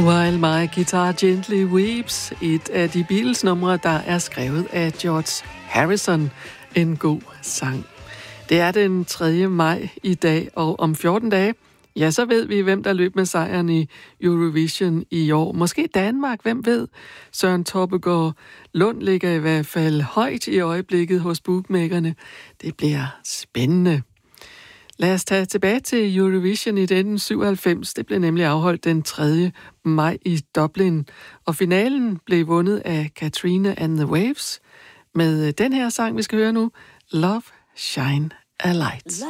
While My Guitar Gently Weeps, et af de Beatles-numre, der er skrevet af George Harrison. En god sang. Det er den 3. maj i dag, og om 14 dage, ja, så ved vi, hvem der løb med sejren i Eurovision i år. Måske Danmark, hvem ved? Søren Torpegaard Lund ligger i hvert fald højt i øjeblikket hos bookmakerne. Det bliver spændende. Lad os tage tilbage til Eurovision i 1997. Det blev nemlig afholdt den 3. maj i Dublin, og finalen blev vundet af Katrina and the Waves med den her sang, vi skal høre nu, Love Shine a Light.